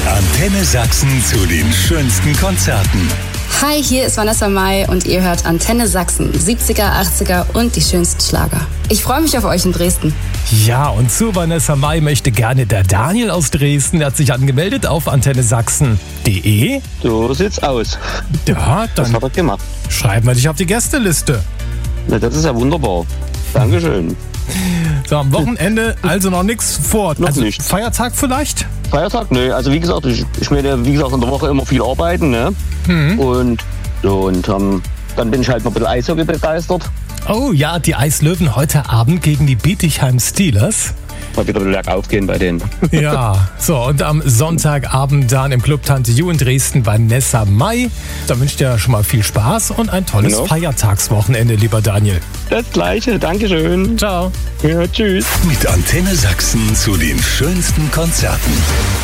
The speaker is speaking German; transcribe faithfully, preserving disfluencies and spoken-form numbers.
Antenne Sachsen zu den schönsten Konzerten. Hi, hier ist Vanessa Mai und ihr hört Antenne Sachsen, siebziger, achtziger und die schönsten Schlager. Ich freue mich auf euch in Dresden. Ja, und zu Vanessa Mai möchte gerne der Daniel aus Dresden. Er hat sich angemeldet auf antenne sachsen punkt de. So sieht's aus. Ja, Das dann hat er gemacht. schreiben wir dich auf die Gästeliste. Na, das ist ja wunderbar. Dankeschön. So, am Wochenende also noch nichts vor. Noch also nicht. Feiertag vielleicht? Feiertag? Nö, also wie gesagt, ich, ich werde, wie gesagt, in der Woche immer viel arbeiten, ne? Mhm. Und, so, und ähm, dann bin ich halt noch ein bisschen Eishockey begeistert. Oh ja, die Eislöwen heute Abend gegen die Bietigheim Steelers. Mal wieder bergauf gehen bei denen. Ja, so und am Sonntagabend dann im Club Tante Ju in Dresden Vanessa Mai. Da wünsche ich dir schon mal viel Spaß und ein tolles Genau. Feiertagswochenende, lieber Daniel. Das Gleiche, Dankeschön. Ciao. Ja, tschüss. Mit Antenne Sachsen zu den schönsten Konzerten.